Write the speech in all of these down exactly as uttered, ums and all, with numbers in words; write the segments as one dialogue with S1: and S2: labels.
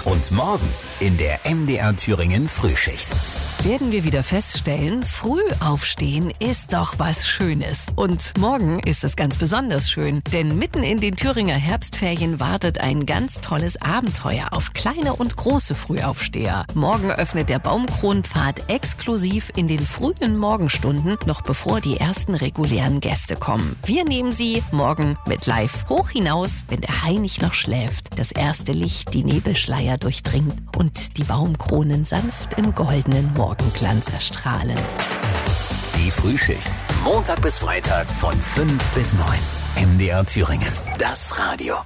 S1: Und morgen in der M D R Thüringen Frühschicht.
S2: Werden wir wieder feststellen, früh aufstehen ist doch was Schönes. Und morgen ist es ganz besonders schön, denn mitten in den Thüringer Herbstferien wartet ein ganz tolles Abenteuer auf kleine und große Frühaufsteher. Morgen öffnet der Baumkronpfad exklusiv in den frühen Morgenstunden, noch bevor die ersten regulären Gäste kommen. Wir nehmen Sie morgen mit live hoch hinaus, wenn der Hainich noch schläft, das erste Licht die Nebelschleier durchdringt und die Baumkronen sanft im goldenen Morgenglanz erstrahlen.
S1: Die Frühschicht. Montag bis Freitag von fünf bis neun. M D R Thüringen. Das Radio.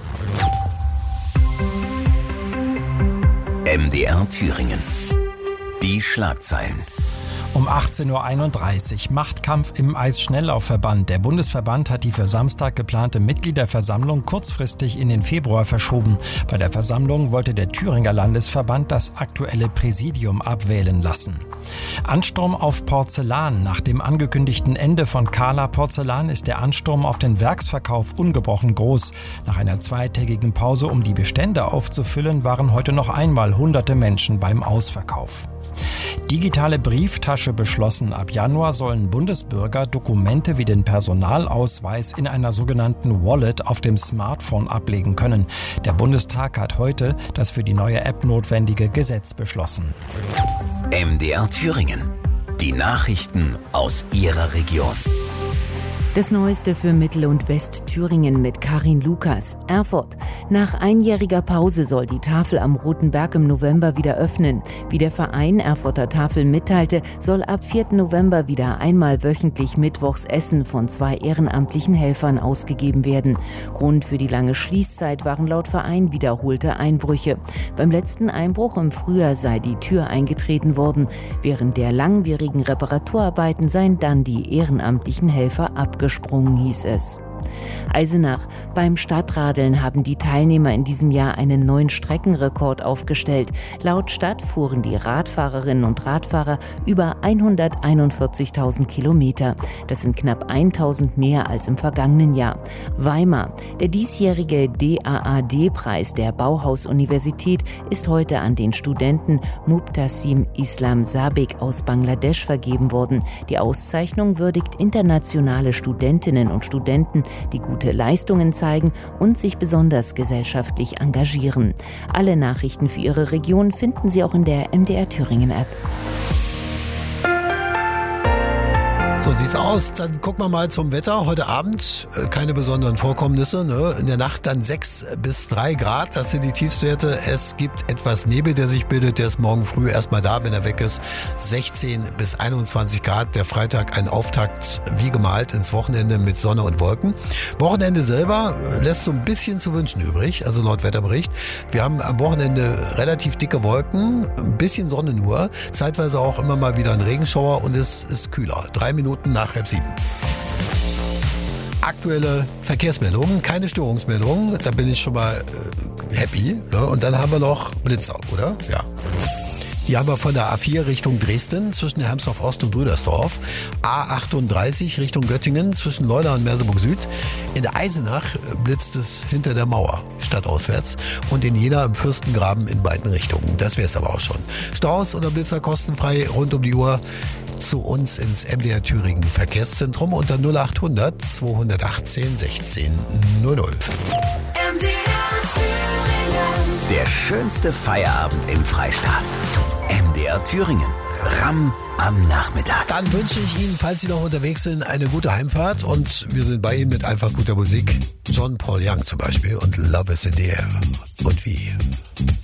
S1: M D R Thüringen. Die Schlagzeilen.
S3: Um achtzehn Uhr einunddreißig. Machtkampf im Eisschnelllaufverband. Der Bundesverband hat die für Samstag geplante Mitgliederversammlung kurzfristig in den Februar verschoben. Bei der Versammlung wollte der Thüringer Landesverband das aktuelle Präsidium abwählen lassen. Ansturm auf Porzellan. Nach dem angekündigten Ende von Kala Porzellan ist der Ansturm auf den Werksverkauf ungebrochen groß. Nach einer zweitägigen Pause, um die Bestände aufzufüllen, waren heute noch einmal hunderte Menschen beim Ausverkauf. Digitale Brieftasche beschlossen. Ab Januar sollen Bundesbürger Dokumente wie den Personalausweis in einer sogenannten Wallet auf dem Smartphone ablegen können. Der Bundestag hat heute das für die neue App notwendige Gesetz beschlossen.
S1: M D R Thüringen. Die Nachrichten aus Ihrer Region.
S4: Das Neueste für Mittel- und Westthüringen mit Karin Lukas. Erfurt. Nach einjähriger Pause soll die Tafel am Roten Berg im November wieder öffnen. Wie der Verein Erfurter Tafel mitteilte, soll ab vierten November wieder einmal wöchentlich mittwochs Essen von zwei ehrenamtlichen Helfern ausgegeben werden. Grund für die lange Schließzeit waren laut Verein wiederholte Einbrüche. Beim letzten Einbruch im Frühjahr sei die Tür eingetreten worden. Während der langwierigen Reparaturarbeiten seien dann die ehrenamtlichen Helfer abgesprungen. gesprungen, hieß es. Eisenach. Beim Stadtradeln haben die Teilnehmer in diesem Jahr einen neuen Streckenrekord aufgestellt. Laut Stadt fuhren die Radfahrerinnen und Radfahrer über hunderteinundvierzigtausend Kilometer. Das sind knapp tausend mehr als im vergangenen Jahr. Weimar. Der diesjährige D A A D-Preis der Bauhaus-Universität ist heute an den Studenten Mubtasim Islam Sabik aus Bangladesch vergeben worden. Die Auszeichnung würdigt internationale Studentinnen und Studenten, die gute Leistungen zeigen und sich besonders gesellschaftlich engagieren. Alle Nachrichten für Ihre Region finden Sie auch in der M D R Thüringen App.
S5: So sieht's aus. Dann gucken wir mal zum Wetter. Heute Abend äh, keine besonderen Vorkommnisse. Ne? In der Nacht dann sechs bis drei Grad. Das sind die Tiefstwerte. Es gibt etwas Nebel, der sich bildet. Der ist morgen früh erstmal da, wenn er weg ist. sechzehn bis einundzwanzig Grad. Der Freitag ein Auftakt wie gemalt ins Wochenende mit Sonne und Wolken. Wochenende selber lässt so ein bisschen zu wünschen übrig. Also laut Wetterbericht. Wir haben am Wochenende relativ dicke Wolken. Ein bisschen Sonne nur. Zeitweise auch immer mal wieder ein Regenschauer und es ist kühler. Drei Minuten nach halb sieben. Aktuelle Verkehrsmeldungen, keine Störungsmeldungen, da bin ich schon mal äh, happy. Ne? Und dann haben wir noch Blitzer, oder? Ja. Die haben wir von der A vier Richtung Dresden zwischen Hermsdorf Ost und Brüdersdorf. A achtunddreißig Richtung Göttingen zwischen Leuna und Merseburg Süd. In der Eisenach blitzt es hinter der Mauer, stadtauswärts. Und in Jena im Fürstengraben in beiden Richtungen. Das wäre es aber auch schon. Staus oder Blitzer kostenfrei rund um die Uhr zu uns ins M D R Thüringen Verkehrszentrum unter null achthundert zweihundertachtzehn sechzehn null null.
S1: M D R Thüringen. Der schönste Feierabend im Freistaat. M D R Thüringen. Ramm am Nachmittag.
S5: Dann wünsche ich Ihnen, falls Sie noch unterwegs sind, eine gute Heimfahrt. Und wir sind bei Ihnen mit einfach guter Musik. John Paul Young zum Beispiel und Love is in the Air. Und wie?